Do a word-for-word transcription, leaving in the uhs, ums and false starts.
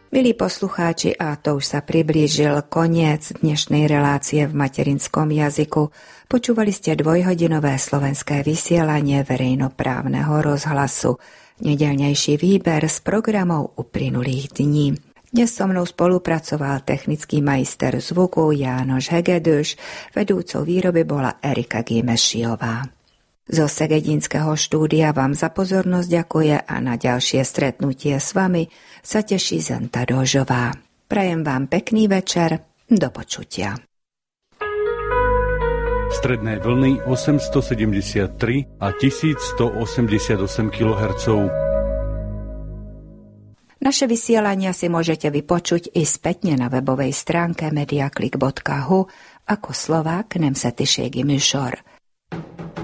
Milí poslucháči, a to už sa priblížil koniec dnešnej relácie v materinskom jazyku. Počúvali ste dvojhodinové slovenské vysielanie verejnoprávneho rozhlasu. Nedeľnejší výber z programov uplynulých dní. Dnes so mnou spolupracoval technický majster zvuku Jánoš Hegedus, vedúcou výroby bola Erika Gimešiová. Zo Segedinského štúdia vám za pozornosť ďakuje a na ďalšie stretnutie s vami sa teší Zenta Dožová. Prajem vám pekný večer, do počutia. Stredné vlny osemstosedemdesiattri a tisícstoosemdesiatosem kilohertzov. Naše vysielania si môžete vypočuť i spätne na webovej stránke mediaclick bodka hu ako Slovák nemzetiségi műsor.